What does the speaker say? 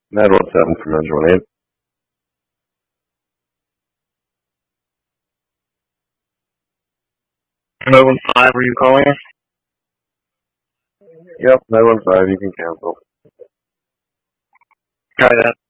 917 from Edge 18. 915, were you calling us? Yep, 915, you can cancel. Try that.